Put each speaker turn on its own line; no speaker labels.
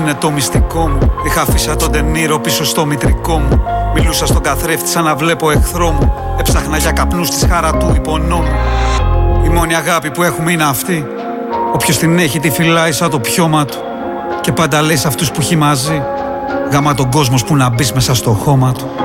είναι το μυστικό μου. Είχα αφήσει τον Τενήρο πίσω στο μητρικό μου. Μιλούσα στον καθρέφτη σαν να βλέπω εχθρό μου. Έψαχνα για καπνούς της χάρα του υπονόμου. Η μόνη αγάπη που έχουμε είναι αυτή. Όποιος την έχει τη φυλάει σαν το πιώμα του. Και πάντα λέει σε αυτούς που έχει μαζί, γάμα τον κόσμο που να μπεις μέσα στο χώμα του.